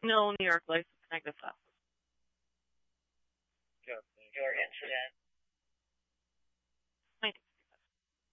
No, New York license, negative file. Your incident.